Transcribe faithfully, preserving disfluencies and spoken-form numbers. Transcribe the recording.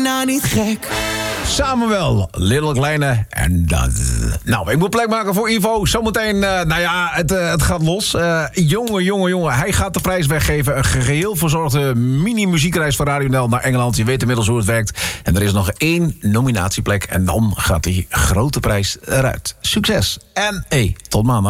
nou niet gek. Samuel, Little Kleine en dat. Nou, ik moet plek maken voor Ivo. Zometeen, uh, nou ja, het, uh, het gaat los. Uh, jongen, jongen, jongen. Hij gaat de prijs weggeven. Een geheel verzorgde mini-muziekreis van Radio Nel naar Engeland. Je weet inmiddels hoe het werkt. En er is nog één nominatieplek. En dan gaat die grote prijs eruit. Succes. En hey, tot maandag.